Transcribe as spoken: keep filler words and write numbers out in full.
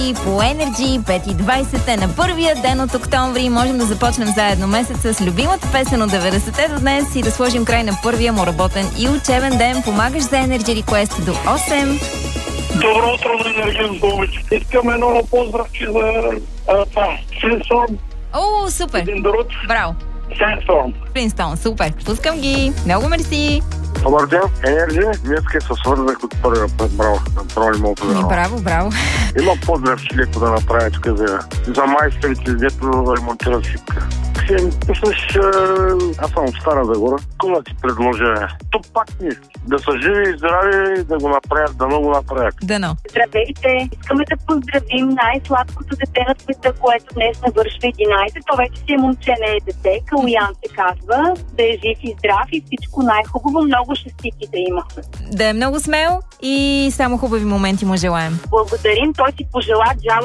И по Energy пет и двайсет е на първия ден от октомври. Можем да започнем заедно месеца с любимата песен от деветдесетте до днес и да сложим край на първия му работен и учебен ден. Помагаш за Energy Request до осем. Добро утро на Енергиен Долмич. Искам едно поздравки за това. Сенсорм. О, супер! Един друг. Браво! Сенсорм. Принстон, супер! Пускам ги! Много мерси! Добър ден, Енерджи. Днеска се свързах от първия път. Браво, направо ли мога да. Браво, браво. Има поздравки леко да направя тук за, за майсторите, дето ремонтират шипка. Слушаш, аз съм от Стара Загора. Кога да ти предложа? То пак не. Да са живи и здрави, да го направят, да много направят. Дано. Здравейте! Искаме да поздравим най-сладкото дете на света, което днес навършва единайсет. То вече си е момче, не е дете. Калуян се казва. Да е жив и здрав и всичко най-хубаво. Много щастити да има. Да е много смел и само хубави моменти му желаем. Благодарим. Той си пожела джала